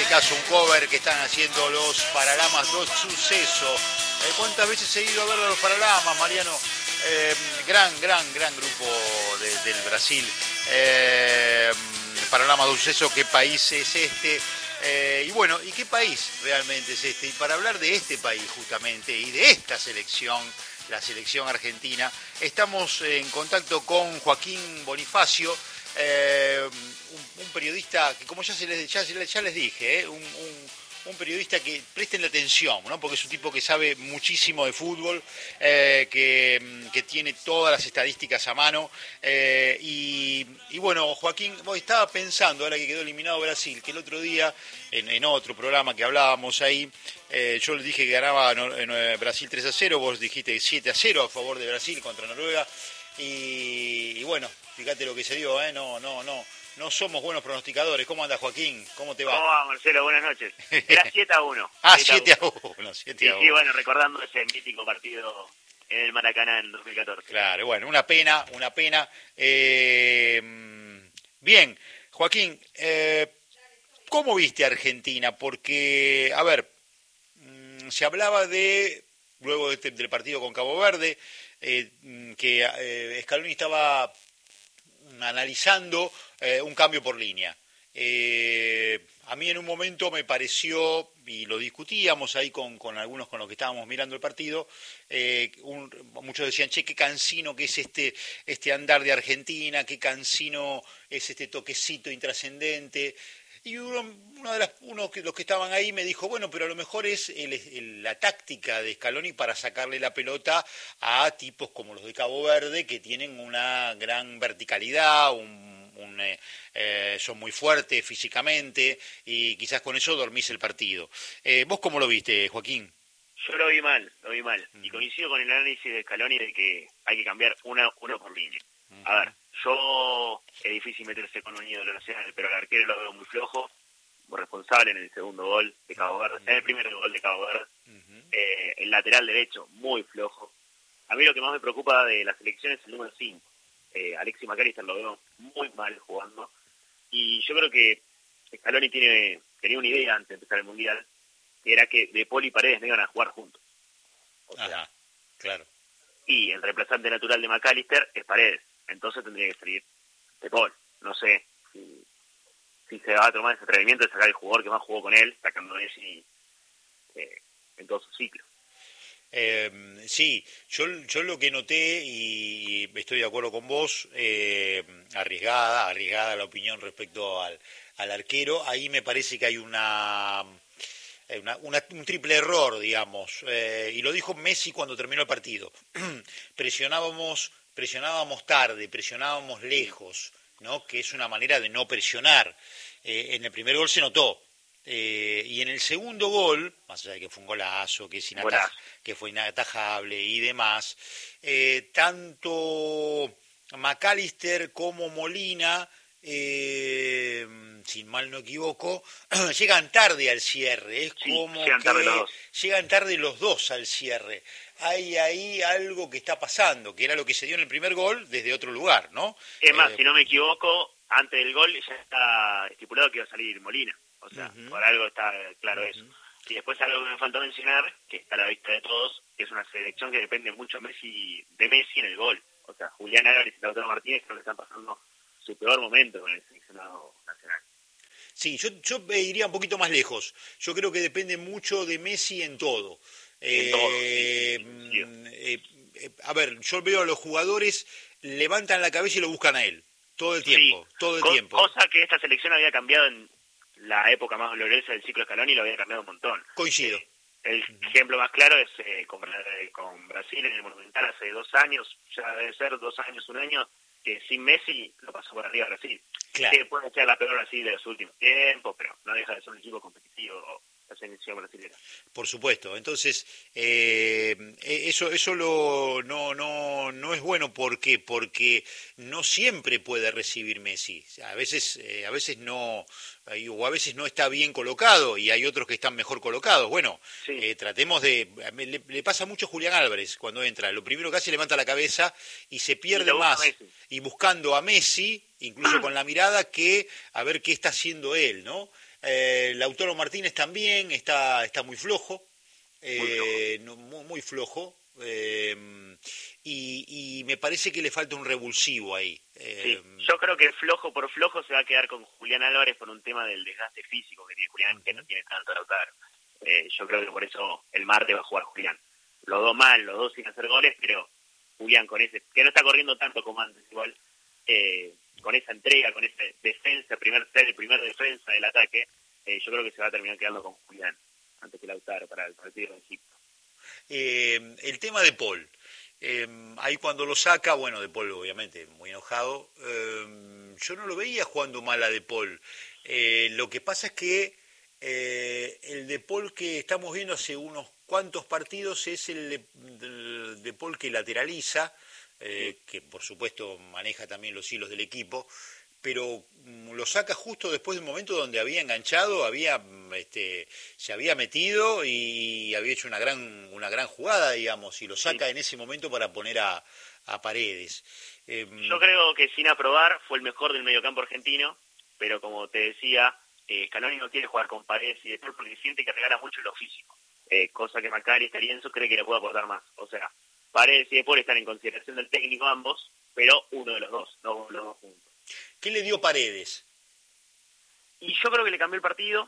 caso un cover que están haciendo los Paralamas do Suceso. ¿Cuántas veces he ido a ver a los Paralamas, Mariano? Gran grupo del Brasil. Paralamas do Suceso, ¿qué país es este? Y bueno, ¿y qué país realmente es este? Y para hablar de este país justamente y de esta selección, la selección argentina, estamos en contacto con Joaquín Bonifacio, un periodista que, como ya les dije, un periodista que presten la atención, ¿no? Porque es un tipo que sabe muchísimo de fútbol, que tiene todas las estadísticas a mano. Y bueno, Joaquín, estaba pensando, ahora que quedó eliminado Brasil, que el otro día, en otro programa que hablábamos ahí, yo le dije que ganaba Brasil 3-0, vos dijiste 7-0 a favor de Brasil contra Noruega. Y bueno, fíjate lo que se dio, No somos buenos pronosticadores. ¿Cómo anda, Joaquín? ¿Cómo te va? ¿Cómo va, Marcelo? Buenas noches. Era 7-1. 7-1. Sí, bueno, recordando ese mítico partido en el Maracaná en 2014. Claro, bueno, una pena. Bien, Joaquín, ¿cómo viste a Argentina? Porque, a ver, se hablaba luego del partido con Cabo Verde, que Scaloni estaba analizando un cambio por línea. A mí en un momento me pareció, y lo discutíamos ahí con algunos con los que estábamos mirando el partido, muchos decían, qué cansino que es este andar de Argentina, qué cansino es este toquecito intrascendente. Y uno de los que estaban ahí me dijo, bueno, pero a lo mejor es la táctica de Scaloni para sacarle la pelota a tipos como los de Cabo Verde, que tienen una gran verticalidad, son muy fuertes físicamente, y quizás con eso dormís el partido. ¿Vos cómo lo viste, Joaquín? Yo lo vi mal. Y coincido con el análisis de Scaloni de que hay que cambiar uno por línea. A ver, es difícil meterse con un ídolo nacional, pero el arquero lo veo muy flojo, muy responsable en el segundo gol de Cabo Verde, en el primer gol de Cabo Verde. El lateral derecho, muy flojo. A mí lo que más me preocupa de la selección es el número 5. Alexis McAllister lo veo muy mal jugando. Y yo creo que Scaloni tenía una idea antes de empezar el Mundial, que era que De Paul y Paredes no iban a jugar juntos. Ajá, claro. Y el natural de McAllister es Paredes. Entonces tendría que salir De Paul. No sé si se va a tomar ese atrevimiento de sacar el jugador que más jugó con él, sacando a Messi en todo su ciclo. Sí, yo lo que noté, y estoy de acuerdo con vos, arriesgada la opinión respecto al arquero. Ahí me parece que hay un triple error, digamos, y lo dijo Messi cuando terminó el partido. presionábamos tarde, presionábamos lejos, ¿no? Que es una manera de no presionar. En el primer gol se notó. Y en el segundo gol, más allá de que fue un golazo, que fue inatajable y demás, tanto McAllister como Molina, si mal no equivoco, llegan tarde al cierre. Es como llegan tarde los dos al cierre. Hay ahí algo que está pasando, que era lo que se dio en el primer gol desde otro lugar, ¿no? Es más, si no me equivoco, antes del gol ya está estipulado que iba a salir Molina. O sea, por algo está claro eso. Y después algo que me faltó mencionar, que está a la vista de todos, que es una selección que depende mucho de Messi en el gol. O sea, Julián Álvarez y Lautaro Martínez creo que están pasando su peor momento con el seleccionado nacional. Sí, yo iría un poquito más lejos. Yo creo que depende mucho de Messi en todo. A ver, yo veo a los jugadores, levantan la cabeza y lo buscan a él. Todo el tiempo. Cosa que esta selección había cambiado en la época más gloriosa del ciclo Scaloni, lo había cambiado un montón. Coincido. El ejemplo más claro es con Brasil en el Monumental hace 2 años, ya debe ser 2 años, 1 año, que sin Messi lo pasó por arriba Brasil. Claro. Que puede ser la peor Brasil de los últimos tiempos, pero no deja de ser un equipo competitivo la selección brasileña. Por supuesto. Entonces, eso no es bueno. ¿Por qué? Porque no siempre puede recibir Messi. A veces no, o a veces no está bien colocado y hay otros que están mejor colocados. Bueno, sí. Tratemos le pasa mucho a Julián Álvarez cuando entra. Lo primero que hace, levanta la cabeza y se pierde más. Y buscando a Messi, incluso con la mirada, que a ver qué está haciendo él, ¿no? Lautaro Martínez también está muy flojo, Muy flojo. muy flojo. Y me parece que le falta un revulsivo ahí. Sí, yo creo que flojo por flojo se va a quedar con Julián Álvarez por un tema del desgaste físico que tiene Julián, que no tiene tanto Lautaro. Yo creo que por eso el martes va a jugar Julián. Los dos mal, los dos sin hacer goles, pero Julián con ese, que no está corriendo tanto como antes igual, con esa entrega, con esa defensa, el primer defensa del ataque, yo creo que se va a terminar quedando con Julián antes que Lautaro para el partido de Egipto. El tema de Paul. Ahí cuando lo saca, bueno, De Paul obviamente muy enojado. Yo no lo veía jugando mal a De Paul. Lo que pasa es que el De Paul que estamos viendo hace unos cuantos partidos es el de Paul que lateraliza, que por supuesto maneja también los hilos del equipo, pero lo saca justo después de un momento donde había enganchado, se había metido y había hecho una gran jugada, digamos, y lo saca en ese momento para poner a Paredes. Yo creo que sin aprobar fue el mejor del mediocampo argentino, pero como te decía, Scaloni no quiere jugar con Paredes y después porque siente que regala mucho lo físico, cosa que Macari y Arienzo cree que le puede aportar más. O sea, Paredes y De Paul están en consideración del técnico ambos, pero uno de los dos, no los dos juntos. ¿Qué le dio Paredes? Y yo creo que le cambió el partido.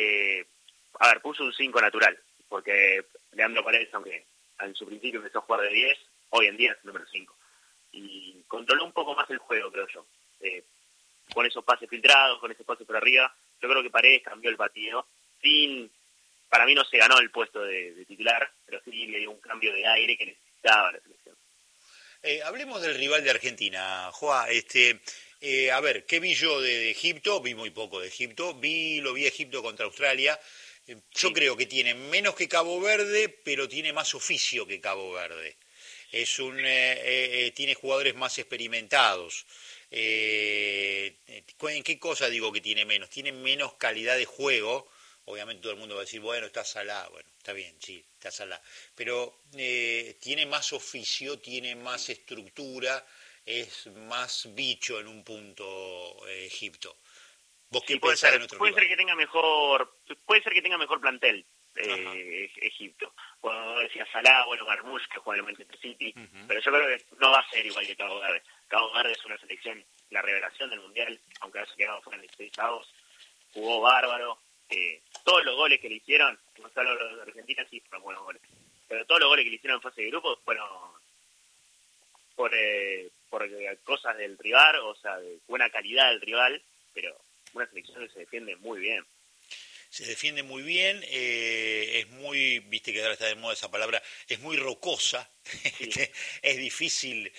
Puso un 5 natural, porque Leandro Paredes, aunque en su principio empezó a jugar de 10, hoy en día es número 5. Y controló un poco más el juego, creo yo. Con esos pases filtrados, con ese pase por arriba, yo creo que Paredes cambió el partido. Para mí no se ganó el puesto de titular, pero sí le dio un cambio de aire que necesitaba la selección. Hablemos del rival de Argentina, Joa. A ver, ¿qué vi yo de Egipto? Vi muy poco de Egipto. Lo vi Egipto contra Australia. Yo creo que tiene menos que Cabo Verde, pero tiene más oficio que Cabo Verde. Tiene jugadores más experimentados. ¿En qué cosa digo que tiene menos? Tiene menos calidad de juego. Obviamente todo el mundo va a decir, bueno, está Salah. Bueno, está bien, sí, está Salah. Pero tiene más oficio, tiene más estructura, es más bicho en un punto Egipto. ¿Vos qué pensás en otro puede rival? Puede ser que tenga mejor plantel Egipto. Cuando decía Salah, bueno, Marmoush, que juega en el Manchester City, pero yo creo que no va a ser igual que Cabo Verde. Cabo Verde es una selección, la revelación del Mundial, aunque haya quedado fuera en 16 avos, jugó bárbaro. Todos los goles que le hicieron, no solo los de Argentina, sí fueron buenos goles, pero todos los goles que le hicieron en fase de grupos fueron por cosas del rival, o sea, de buena calidad del rival, pero una selección que se defiende muy bien. Se defiende muy bien, es muy, viste que ahora está de moda esa palabra, es muy rocosa, Sí. es difícil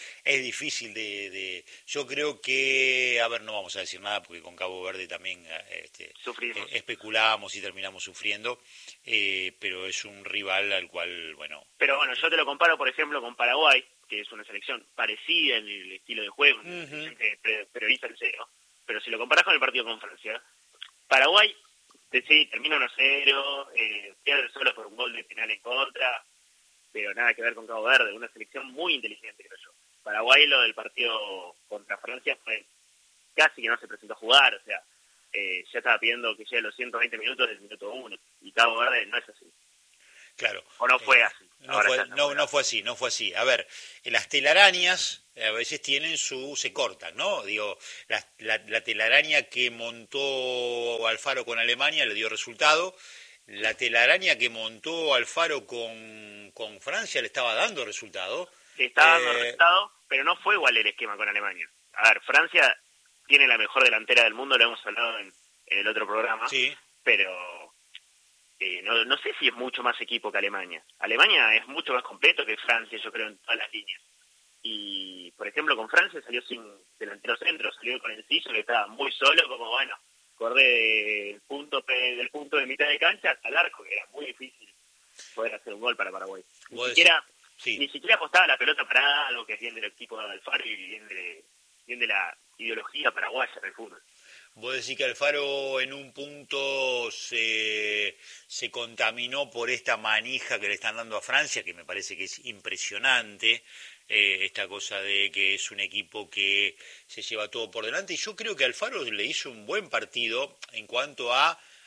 yo creo que, a ver, no vamos a decir nada porque con Cabo Verde también especulamos y terminamos sufriendo, pero es un rival al cual, bueno... Pero bueno, yo te lo comparo, por ejemplo, con Paraguay, que es una selección parecida en el estilo de juego, que prioriza el cero, pero si lo comparás con el partido con Francia, Paraguay sí, termina 1-0, pierde solo por un gol de penal en contra, pero nada que ver con Cabo Verde, una selección muy inteligente, creo yo. Paraguay, lo del partido contra Francia fue casi que no se presentó a jugar, o sea, ya estaba pidiendo que llegue los 120 minutos del minuto 1, y Cabo Verde no es así. Claro. O no fue así. No fue así. A ver, las telarañas a veces se cortan, ¿no? Digo, la telaraña que montó Alfaro con Alemania le dio resultado. La telaraña que montó Alfaro con Francia le estaba dando resultado. Le estaba dando resultado, pero no fue igual el esquema con Alemania. A ver, Francia tiene la mejor delantera del mundo, lo hemos hablado en el otro programa, sí. Pero no sé si es mucho más equipo que Alemania. Alemania es mucho más completo que Francia, yo creo, en todas las líneas. Y, por ejemplo, con Francia salió sin delantero centro, salió con Enciso, que estaba muy solo, como bueno, corre del punto de mitad de cancha hasta el arco, que era muy difícil poder hacer un gol para Paraguay. Ni siquiera apostaba la pelota parada, algo que es bien del equipo de Alfaro y bien de la ideología paraguaya del fútbol. Vos decís que Alfaro en un punto se contaminó por esta manija que le están dando a Francia, que me parece que es impresionante, esta cosa de que es un equipo que se lleva todo por delante. Y yo creo que Alfaro le hizo un buen partido en cuanto a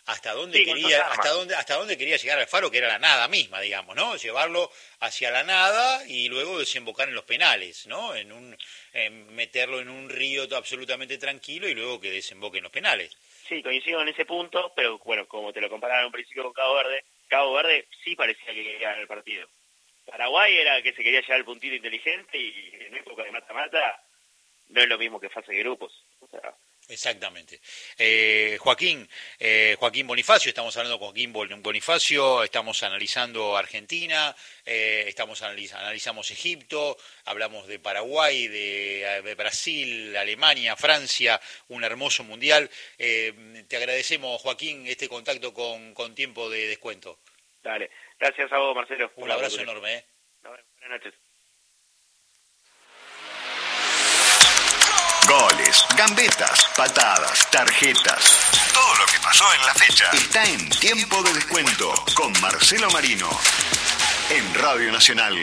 hasta dónde quería llegar Alfaro, que era la nada misma, digamos, ¿no? Llevarlo hacia la nada y luego desembocar en los penales, ¿no? Meterlo en un río absolutamente tranquilo y luego que desemboque en los penales. Sí, coincido en ese punto, pero bueno, como te lo comparaba en un principio con Cabo Verde sí parecía que quería ganar el partido. Paraguay era que se quería llevar el puntito inteligente y en época de mata-mata no es lo mismo que fase de grupos. O sea, exactamente. Joaquín Bonifacio, estamos hablando con Joaquín Bonifacio, estamos analizando Argentina, analizamos Egipto, hablamos de Paraguay, de Brasil, Alemania, Francia, un hermoso mundial. Te agradecemos, Joaquín, este contacto con tiempo de descuento. Dale, gracias a vos, Marcelo. Un abrazo enorme. Buenas noches. Goles, gambetas, patadas, tarjetas. Todo lo que pasó en la fecha está en Tiempo de Descuento con Marcelo Marino en Radio Nacional.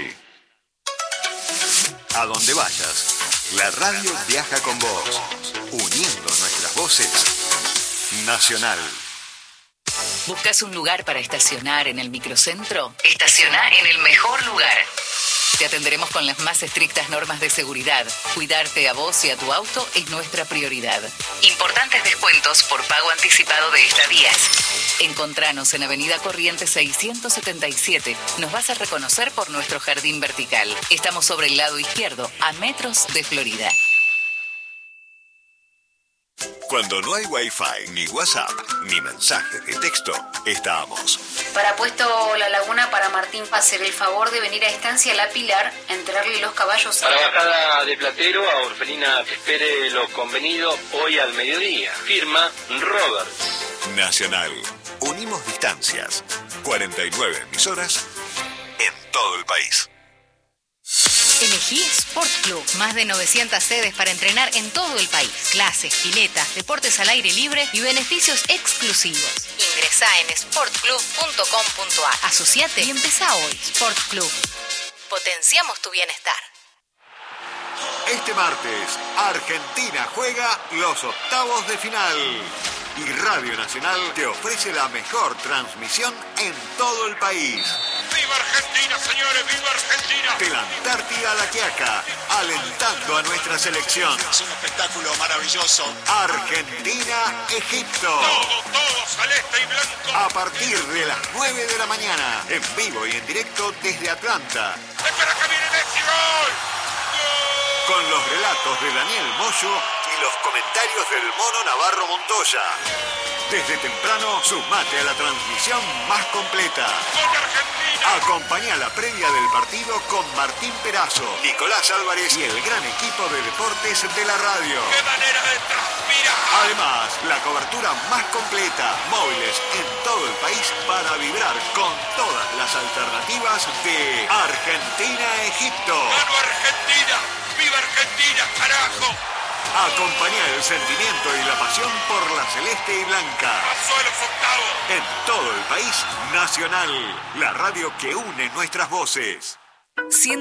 A donde vayas, la radio viaja con vos, uniendo nuestras voces. Nacional. ¿Buscas un lugar para estacionar en el microcentro? Estaciona en el mejor lugar. Te atenderemos con las más estrictas normas de seguridad. Cuidarte a vos y a tu auto es nuestra prioridad. Importantes descuentos por pago anticipado de estadías. Encontranos en Avenida Corrientes 677. Nos vas a reconocer por nuestro jardín vertical. Estamos sobre el lado izquierdo, a metros de Florida. Cuando no hay Wi-Fi, ni WhatsApp, ni mensaje de texto, estamos. Para Puesto La Laguna, para Martín, hacer el favor de venir a Estancia La Pilar a entregarle los caballos. Para Bajada de Platero, a Orfelina que espere lo convenido hoy al mediodía. Firma Roberts. Nacional. Unimos distancias. 49 emisoras en todo el país. Elegí Sport Club. Más de 900 sedes para entrenar en todo el país. Clases, piletas, deportes al aire libre y beneficios exclusivos. Ingresá en sportclub.com.ar. Asociate y empezá hoy. Sport Club. Potenciamos tu bienestar. Este martes, Argentina juega los octavos de final. Y Radio Nacional te ofrece la mejor transmisión en todo el país. ¡Viva Argentina, señores! ¡Viva Argentina! De la Antártida a la Quiaca, alentando a nuestra selección. Es un espectáculo maravilloso. Argentina-Egipto. Todo celeste y blanco. A partir de las 9 de la mañana, en vivo y en directo desde Atlanta. ¡Espera que viene Messi! ¡Gol! Con los relatos de Daniel Moyo y los comentarios del Mono Navarro Montoya. Desde temprano, sumate a la transmisión más completa. ¡Gol de Argentina! Acompañá la previa del partido con Martín Perazo, Nicolás Álvarez y el gran equipo de deportes de la radio. ¡Qué manera de transpirar! Además, la cobertura más completa, móviles en todo el país para vibrar con todas las alternativas de Argentina-Egipto. ¡Gano Argentina! ¡Viva Argentina, carajo! Acompañá el sentimiento y la pasión por la celeste y blanca. ¡Pasó a los octavos! En todo el país, Nacional, la radio que une nuestras voces.